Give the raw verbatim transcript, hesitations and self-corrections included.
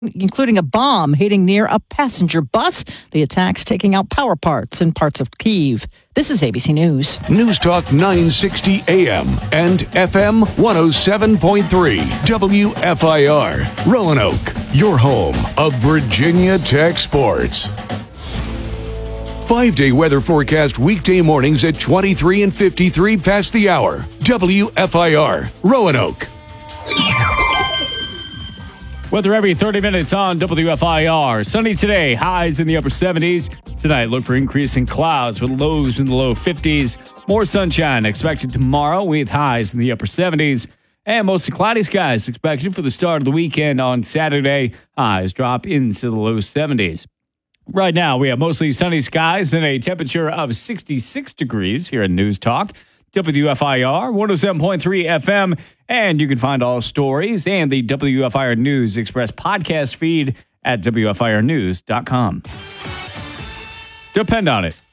including a bomb hitting near a passenger bus. The attacks taking out power parts in parts of Kyiv. This is A B C News. News Talk nine sixty A M and F M one oh seven point three W F I R. Roanoke, your home of Virginia Tech sports. Five-day weather forecast weekday mornings at twenty-three and fifty-three past the hour. W F I R, Roanoke. Weather every thirty minutes on W F I R. Sunny today, highs in the upper seventies. Tonight, look for increasing clouds with lows in the low fifties. More sunshine expected tomorrow with highs in the upper seventies. And mostly cloudy skies expected for the start of the weekend on Saturday. Highs drop into the low seventies. Right now, we have mostly sunny skies and a temperature of sixty-six degrees here in News Talk. W F I R one oh seven point three F M. And you can find all stories and the W F I R News Express podcast feed at W F I R news dot com. Depend on it.